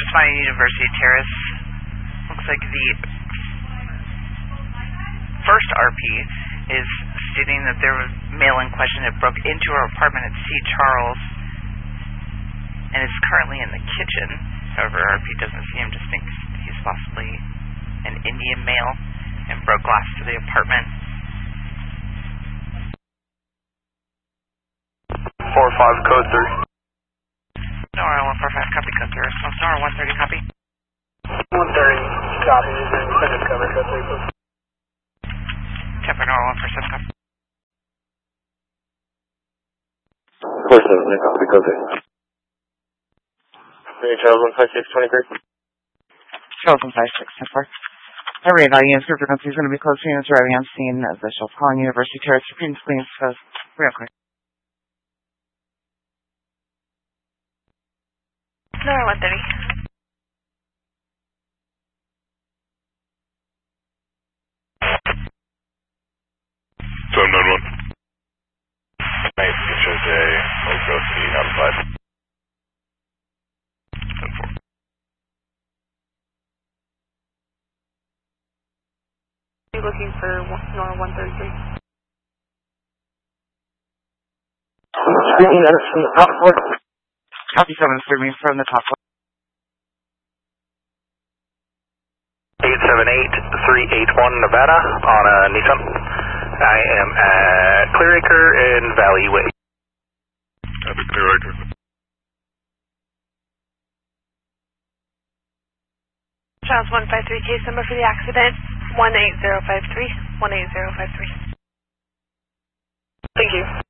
responding to University Terrace. Looks like the first RP is stating that there was male in question that broke into her apartment at C. Charles and is currently in the kitchen. However, RP doesn't see him, just thinks he's possibly an Indian male and broke glass to the apartment. 4-5, code 3. NORA 145, copy, code 3. Response NORA 130, copy. 130, copy. Is there independent cover, code 3, please? Temper NORA 147, copy. 47, copy, code 3. Charles 15623. Charles 15624. Every evaluation frequency is going to be close to units arriving on scene as the Shell calling University Terrace. Please, real quick. NORA 130. 791. Nice, it shows a Oak Grove speed outside. 10-4. Are you looking for NORA 133? Screaming at us from the top floor. Copy 7, screaming from the top floor. 878-381 Nevada on a Nissan. I am at Clearacre and Valley Way. Copy, Clearacre. Charles 153, case number for the accident, 18053, 18053. Thank you.